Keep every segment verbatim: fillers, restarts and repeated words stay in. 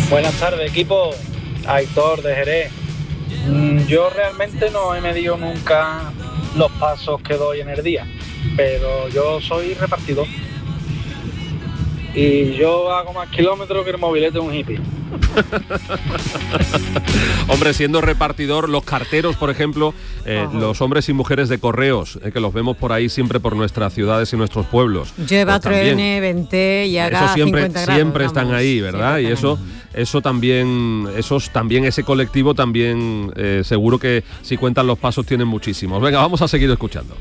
Buenas tardes, equipo. Aitor de Jerez. Mm, Yo realmente no he medido nunca los pasos que doy en el día, pero yo soy repartidor. Y yo hago más kilómetros que el mobilete de un hippie. Hombre, siendo repartidor, los carteros, por ejemplo, eh, los hombres y mujeres de correos, eh, que los vemos por ahí siempre por nuestras ciudades y nuestros pueblos. Lleva pues trenes, vente y haga eso siempre, cincuenta grados. siempre están vamos, ahí, ¿verdad? Y eso, ahí. eso también, esos también ese colectivo también eh, seguro que si cuentan los pasos tienen muchísimos. Venga, vamos a seguir escuchando.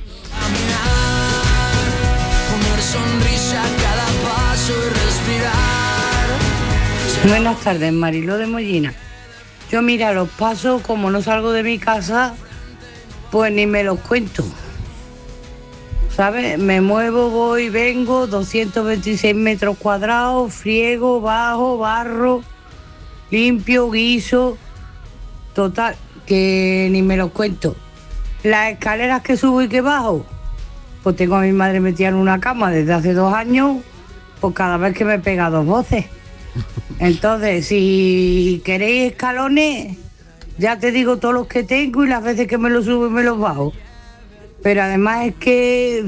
Poner sonrisa a cada paso y respirar. Buenas tardes, Mariló de Mollina. Yo mira, los pasos, como no salgo de mi casa, pues ni me los cuento. ¿Sabes? Me muevo, voy, vengo, doscientos veintiséis metros cuadrados, friego, bajo, barro, limpio, guiso, total, que ni me los cuento. Las escaleras que subo y que bajo, pues tengo a mi madre metida en una cama desde hace dos años, pues cada vez que me pega dos voces. Entonces, si queréis escalones, ya te digo todos los que tengo y las veces que me los subo y me los bajo. Pero además es que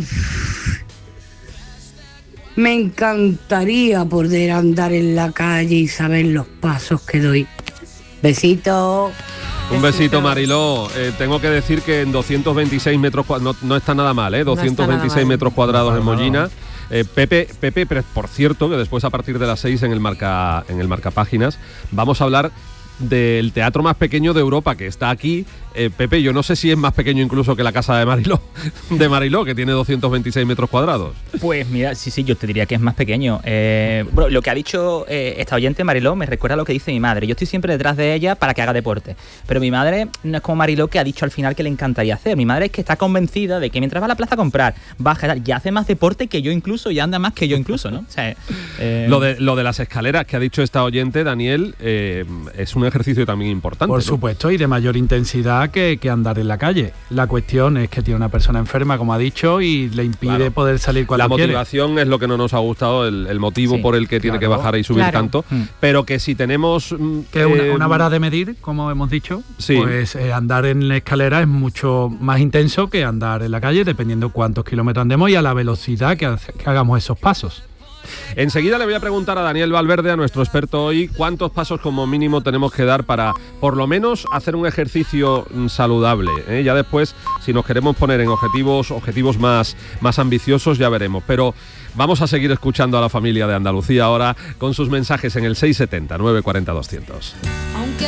me encantaría poder andar en la calle y saber los pasos que doy. Besitos. Un besito, Mariló. Eh, tengo que decir que en doscientos veintiséis metros cuadrados, no, no está nada mal, ¿eh? doscientos veintiséis mal. metros cuadrados No, en no, Mollina. no. Eh, Pepe, Pepe, por cierto, que después a partir de las seis en el marca, en el marcapáginas, vamos a hablar del teatro más pequeño de Europa, que está aquí. Eh, Pepe, yo no sé si es más pequeño incluso que la casa de Mariló, de Mariló, que tiene doscientos veintiséis metros cuadrados. Pues mira, sí, sí, yo te diría que es más pequeño. Eh, bueno, lo que ha dicho eh, esta oyente, Mariló, me recuerda a lo que dice mi madre. Yo estoy siempre detrás de ella para que haga deporte. Pero mi madre no es como Mariló, que ha dicho al final que le encantaría hacer. Mi madre es que está convencida de que mientras va a la plaza a comprar, baja y tal, ya hace más deporte que yo incluso, y anda más que yo incluso, ¿no? O sea, eh... lo, de, lo de las escaleras que ha dicho esta oyente, Daniel, eh, es un ejercicio también importante. Por ¿no? supuesto, y de mayor intensidad que, que andar en la calle. La cuestión es que tiene una persona enferma, como ha dicho, y le impide Claro. poder salir cuando La quiere. motivación es lo que no nos ha gustado, el, el motivo Sí, por el que tiene claro. que bajar y subir Claro. tanto, Mm. pero que si tenemos... mm, Que es una, eh, una vara de medir, como hemos dicho, Sí. pues eh, andar en la escalera es mucho más intenso que andar en la calle, dependiendo cuántos kilómetros andemos y a la velocidad que, hace- que hagamos esos pasos. Enseguida le voy a preguntar a Daniel Valverde, a nuestro experto hoy, cuántos pasos como mínimo tenemos que dar para, por lo menos, hacer un ejercicio mm, saludable, ¿eh? Ya después, si nos queremos poner en objetivos, objetivos más, más ambiciosos, ya veremos. Pero vamos a seguir escuchando a la familia de Andalucía ahora con sus mensajes en el seis setenta, nueve cuarenta, doscientos. Aunque